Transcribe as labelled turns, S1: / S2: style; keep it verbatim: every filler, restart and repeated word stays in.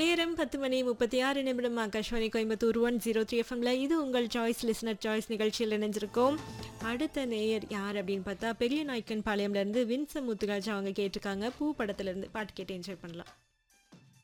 S1: நேரம் பத்து மணி முப்பத்தி ஆறு நிமிடம் Akashvani Coimbatore one zero three எஃப்எம்ல இது உங்கள் சாய்ஸ் லிசனர் சாய்ஸ் நிகழ்ச்சியில் இணைஞ்சிருக்கோம். அடுத்த நேயர் யார் அப்படின்னு பார்த்தா பெரிய நாய்க்கன் பாளையம்ல இருந்து வின்ச முத்துராஜ் அவங்க கேட்டிருக்காங்க. பூ படத்துல இருந்து பாட்டு கேட்டு என்ஜாய் பண்ணலாம்.